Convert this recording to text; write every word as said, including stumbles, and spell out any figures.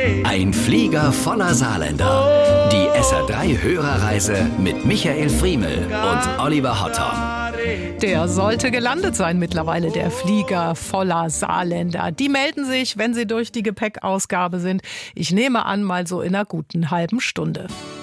Ein Flieger voller Saarländer. Die S R drei Hörerreise mit Michael Friemel und Oliver Hotton. Der sollte gelandet sein mittlerweile, der Flieger voller Saarländer. Die melden sich, wenn sie durch die Gepäckausgabe sind. Ich nehme an, mal so in einer guten halben Stunde.